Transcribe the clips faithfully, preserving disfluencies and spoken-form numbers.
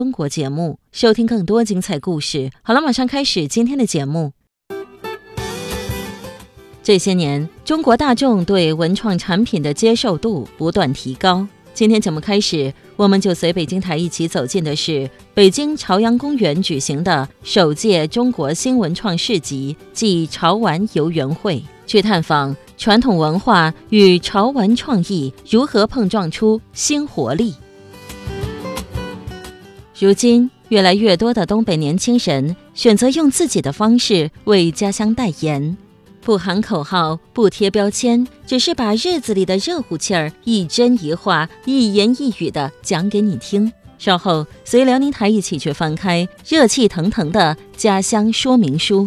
中国节目，收听更多精彩故事。好了，马上开始今天的节目。这些年，中国大众对文创产品的接受度不断提高。今天节目开始，我们就随北京台一起走进的是北京朝阳公园举行的首届中国新文创市集暨潮玩游园会，去探访传统文化与潮玩创意如何碰撞出新活力。如今，越来越多的东北年轻人选择用自己的方式为家乡代言，不喊口号，不贴标签，只是把日子里的热乎气儿一针一话、一言一语地讲给你听。稍后，随辽宁台一起去翻开热气腾腾的家乡说明书。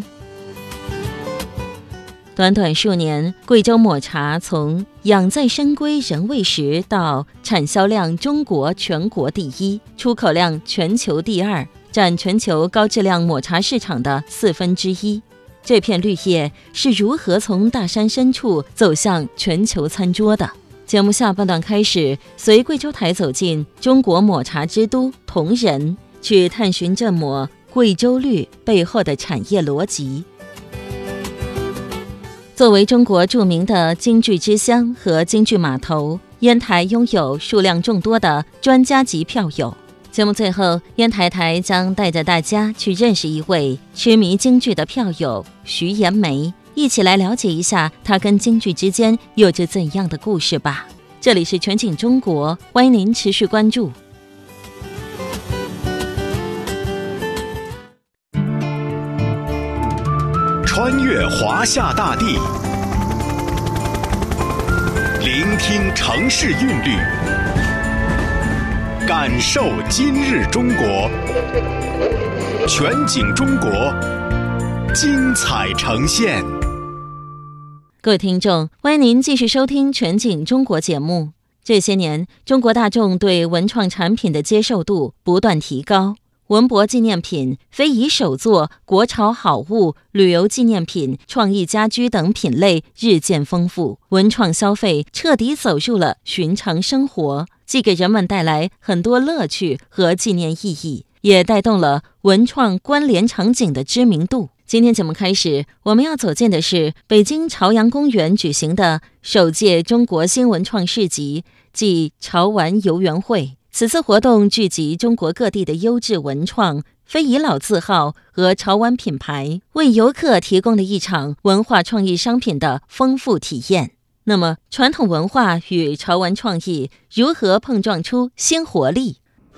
短短数年，贵州抹茶从养在深闺人未识到产销量中国全国第一，出口量全球第二，占全球高质量抹茶市场的四分之一。这片绿叶是如何从大山深处走向全球餐桌的？节目下半段开始，随贵州台走进中国抹茶之都铜仁，去探寻这抹贵州绿背后的产业逻辑。作为中国著名的京剧之乡和京剧码头，烟台拥有数量众多的专家级票友。节目最后，烟台台将带着大家去认识一位痴迷京剧的票友徐延梅，一起来了解一下他跟京剧之间有着怎样的故事吧。这里是全景中国，欢迎您持续关注。 穿越华夏大地，聆听城市韵律，感受今日中国。全景中国，精彩呈现。 各位听众，欢迎您继续收听全景中国节目。这些年，中国大众对文创产品的接受度不断提高。文博纪念品、非遗手作、国潮好物、旅游纪念品、创意家居等品类日渐丰富，文创消费彻底走入了寻常生活，既给人们带来很多乐趣和纪念意义，也带动了文创关联场景的知名度。今天节目开始，我们要走进的是北京朝阳公园举行的首届中国新文创市集暨潮玩游园会。此次活动聚集中国各地的优质文创、非遗老字号和潮玩品牌，为游客提供了一场文化创意商品的丰富体验。那么，传统文化与潮玩创意如何碰撞出新活力？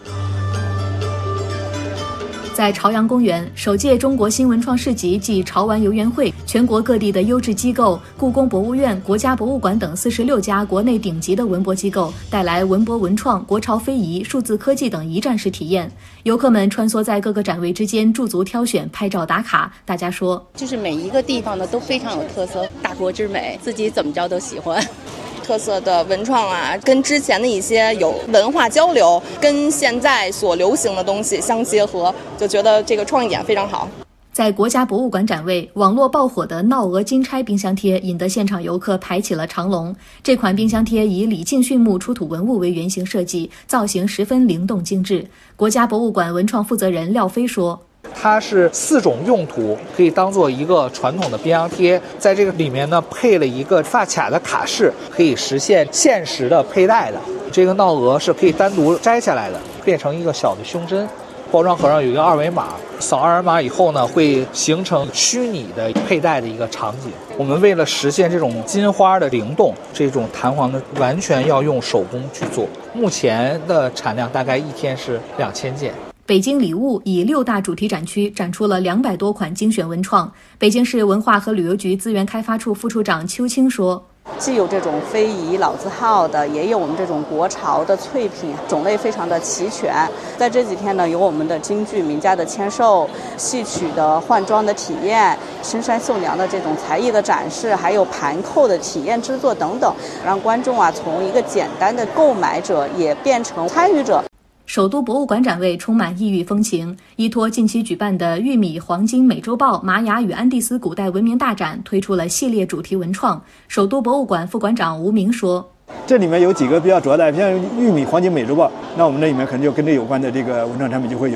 在朝阳公园，首届中国新文创市集暨潮玩游园会，全国各地的优质机构、故宫博物院、国家博物馆等四十六家国内顶级的文博机构带来文博文创、国潮非遗、数字科技等一站式体验。游客们穿梭在各个展位之间，驻足挑选、拍照打卡。大家说， 就是每一个地方呢都非常有特色，大国之美，自己怎么着都喜欢。 特色的文创啊，跟之前的一些有文化交流，跟现在所流行的东西相结合，就觉得这个创意点非常好。 在国家博物馆展位，网络爆火的闹鹅金钗冰箱贴引得现场游客排起了长龙。这款冰箱贴以李靖训墓出土文物为原型设计，造型十分灵动精致。国家博物馆文创负责人廖飞说， 它是四种用途，可以当做一个传统的冰箱贴，在这个里面呢配了一个发卡的卡式，可以实现限时的佩戴的。这个闹鹅是可以单独摘下来的，变成一个小的胸针。包装盒上有一个二维码，扫二维码以后呢，会形成虚拟的佩戴的一个场景。我们为了实现这种金花的灵动，这种弹簧呢，完全要用手工去做。目前的产量大概一天是两千件。 北京礼物以六大主题展区展出了两百多款精选文创。北京市文化和旅游局资源开发处副处长邱青说， 既有这种非遗老字号的，也有我们这种国潮的脆品，种类非常的齐全。在这几天呢，有我们的京剧名家的签售、戏曲的换装的体验、深山绣娘的这种才艺的展示，还有盘扣的体验制作等等，让观众啊从一个简单的购买者也变成参与者。 首都博物馆展位充满异域风情，依托近期举办的玉米、黄金、美洲豹、玛雅与安第斯古代文明大展，推出了系列主题文创。首都博物馆副馆长吴明说， 这里面有几个比较主要的，像玉米黄金美洲豹，那我们这里面可能就跟这有关的这个文创产品就会有。